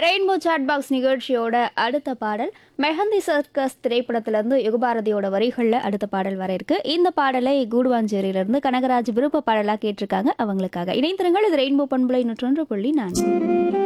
Rainbow chat box நிகழ்ச்சியோட அடுத்த பாடல் மெஹந்தி சர்க்கஸ் திரைப்படத்திலிருந்து யுகபாரதியோட வரிகள்ல அடுத்த பாடல் வர இருக்கு. இந்த பாடலை கூடுவாஞ்சேரியிலிருந்து கனகராஜ் விருப்ப பாடலா கேட்டிருக்காங்க. அவங்களுக்காக இணைந்திருங்கள். இது ரெயின்போ பண்புலை 101.4.